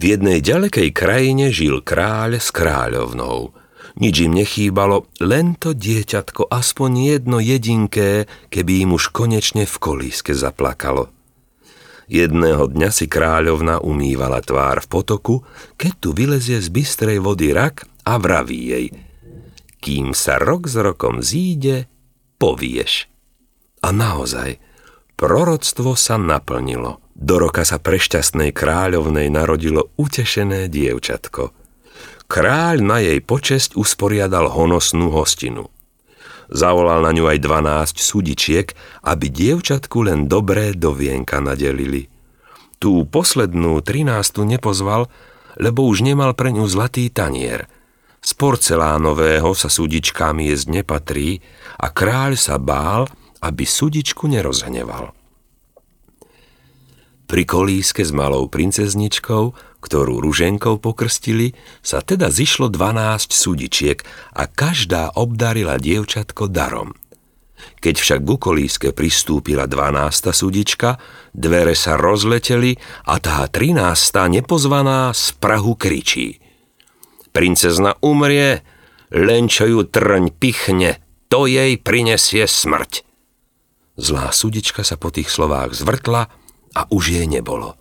V jednej ďalekej krajine žil kráľ s kráľovnou. Nič im nechýbalo, len to dieťatko, aspoň jedno jedinké, keby im už konečne v kolíske zaplakalo. Jedného dňa si kráľovna umývala tvár v potoku, keď tu vylezie z bystrej vody rak a vraví jej: kým sa rok s rokom zíde, povieš. A naozaj, proroctvo sa naplnilo. Do roka sa pre šťastnej kráľovnej narodilo utešené dievčatko. Kráľ na jej počesť usporiadal honosnú hostinu. Zavolal na ňu aj 12 sudičiek, aby dievčatku len dobré do vienka nadelili. Tú poslednú 13 nepozval, lebo už nemal pre ňu zlatý tanier. Z porcelánového sa sudičkám jesť nepatrí a kráľ sa bál, aby sudičku nerozhneval. Pri kolíske s malou princezničkou, ktorú Ruženkou pokrstili, sa teda zišlo 12 sudičiek a každá obdarila dievčatko darom. Keď však ku kolíske pristúpila 12. sudička, dvere sa rozleteli a tá 13. nepozvaná z prahu kričí: princezna umrie, len čo ju trň pichne, to jej prinesie smrť. Zlá sudička sa po tých slovách zvrtla a už jej nebolo.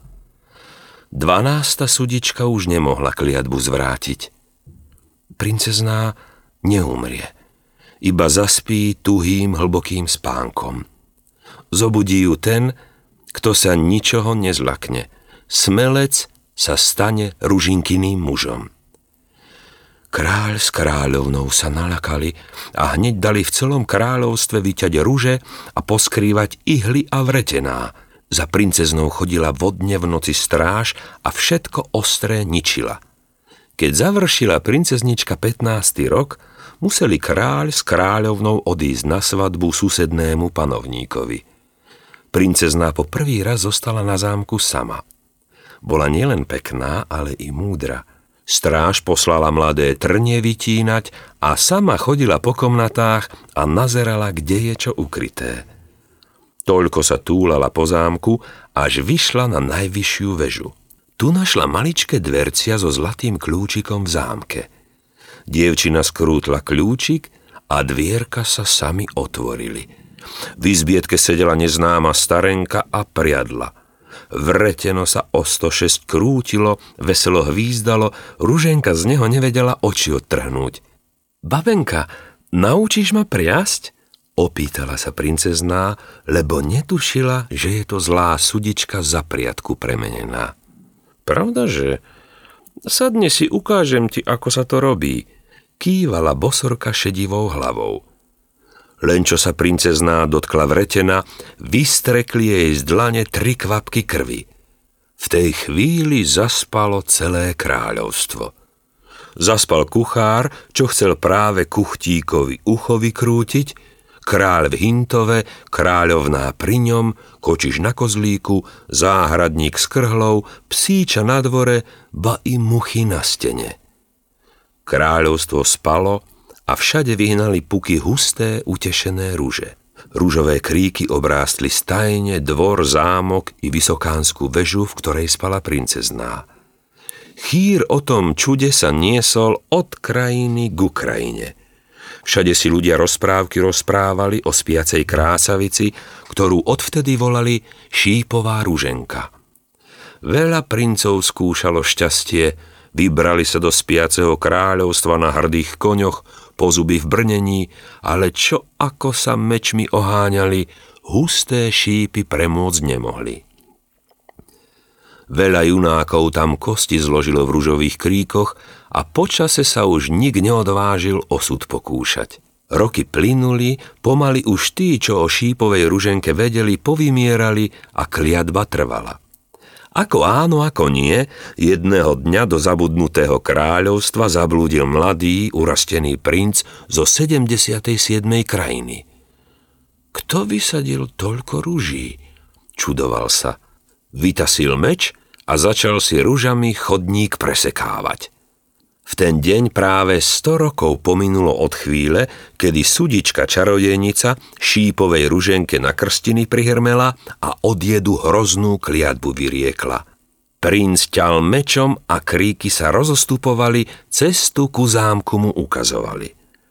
12. sudička už nemohla kliatbu zvrátiť. Princezná neumrie, iba zaspí tuhým hlbokým spánkom. Zobudí ju ten, kto sa ničoho nezlakne. Smelec sa stane Ružinkyným mužom. Kráľ s kráľovnou sa nalakali a hneď dali v celom kráľovstve vyťať ruže a poskrývať ihly a vretená. Za princeznou chodila vodne v noci stráž a všetko ostré ničila. Keď završila princeznička 15. rok, museli kráľ s kráľovnou odísť na svadbu susednému panovníkovi. Princezná po prvý raz zostala na zámku sama. Bola nielen pekná, ale i múdra. Stráž poslala mladé trnie vytínať a sama chodila po komnatách a nazerala, kde je čo ukryté. Toľko sa túlala po zámku, až vyšla na najvyššiu väžu. Tu našla maličké dvercia so zlatým kľúčikom v zámke. Dievčina skrútla kľúčik a dvierka sa sami otvorili. V izbietke sedela neznáma starenka a priadla. Vreteno sa o 106 krútilo, veselo hvízdalo, Ruženka z neho nevedela oči odtrhnúť. Babenka, naučíš ma priasť? Opýtala sa princezná, lebo netušila, že je to zlá sudička za priadku premenená. Pravdaže? Sadne si, ukážem ti, ako sa to robí, kývala bosorka šedivou hlavou. Len čo sa princezná dotkla vretena, vystrekli jej z dlane 3 kvapky krvi. V tej chvíli zaspalo celé kráľovstvo. Zaspal kuchár, čo chcel práve kuchtíkovi ucho vykrútiť, kráľ v hintove, kráľovná pri ňom, kočiš na kozlíku, záhradník s krhlou, psíča na dvore, ba i muchy na stene. Kráľovstvo spalo a všade vyhnali puky husté, utešené ruže. Ružové kríky obrástli stajne, dvor, zámok i vysokánsku väžu, v ktorej spala princezná. Chýr o tom čude sa niesol od krajiny ku krajine. Všade si ľudia rozprávky rozprávali o spiacej krásavici, ktorú odvtedy volali Šípová Ruženka. Veľa princov skúšalo šťastie, vybrali sa do spiaceho kráľovstva na hrdých koňoch, po zuby v brnení, ale čo ako sa mečmi oháňali, husté šípy premôcť nemohli. Veľa junákov tam kosti zložilo v ružových kríkoch a počase sa už nik neodvážil osud pokúšať. Roky plynuli, pomaly už tí, čo o Šípovej Ruženke vedeli, povymierali a kliatba trvala. Ako áno, ako nie, jedného dňa do zabudnutého kráľovstva zablúdil mladý, urastený princ zo 77. krajiny. Kto vysadil toľko ruží? Čudoval sa. Vytasil meč a začal si ružami chodník presekávať. V ten deň práve 100 rokov pominulo od chvíle, kedy sudička čarodejnica Šípovej Ruženke na krstiny prihrmela a od jedu hroznú kliatbu vyriekla. Princ ťal mečom a kríky sa rozostupovali, cestu ku zámku mu ukazovali.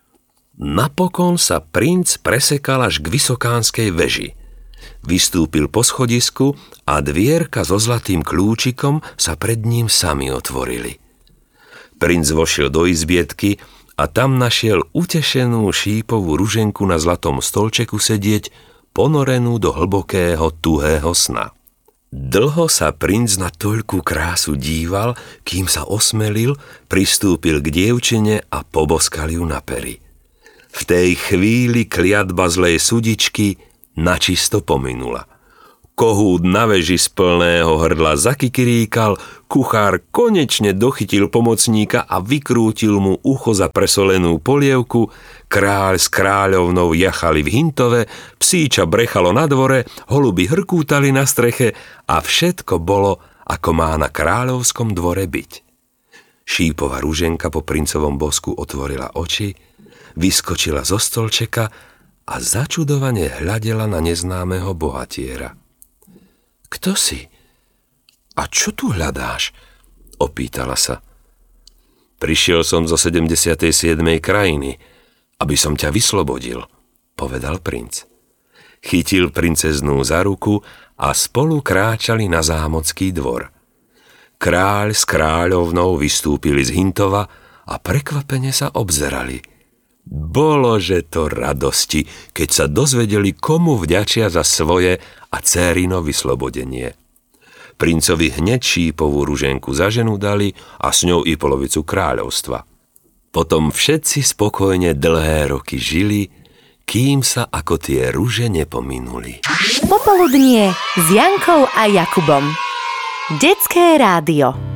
Napokon sa princ presekal až k vysokánskej veži. Vystúpil po schodisku a dvierka so zlatým kľúčikom sa pred ním sami otvorili. Princ vošiel do izbietky a tam našiel utešenú šípovú ruženku na zlatom stolčeku sedieť, ponorenú do hlbokého, tuhého sna. Dlho sa princ na toľkú krásu díval, kým sa osmelil, pristúpil k dievčine a poboskal ju na pery. V tej chvíli kliatba zlej sudičky načisto pominula. Kohút na veži z plného hrdla zakikiríkal, kuchár konečne dochytil pomocníka a vykrútil mu ucho za presolenú polievku, kráľ s kráľovnou jachali v hintove, psíča brechalo na dvore, holuby hrkútali na streche a všetko bolo, ako má na kráľovskom dvore byť. Šípová ruženka po princovom bosku otvorila oči, vyskočila zo stolčeka a začudovane hľadela na neznámeho bohatiera. Kto si? A čo tu hľadáš? Opýtala sa. Prišiel som zo 77. krajiny, aby som ťa vyslobodil, povedal princ. Chytil princeznú za ruku a spolu kráčali na zámocký dvor. Kráľ s kráľovnou vystúpili z hintova a prekvapene sa obzerali. Bolože to radosti, keď sa dozvedeli, komu vďačia za svoje a dcérino vyslobodenie. Princovi hneď šípovú ruženku za ženu dali a s ňou i polovicu kráľovstva. Potom všetci spokojne dlhé roky žili, kým sa ako tie ruže nepominuli. Popoludnie s Jankou a Jakubom. Detské rádio.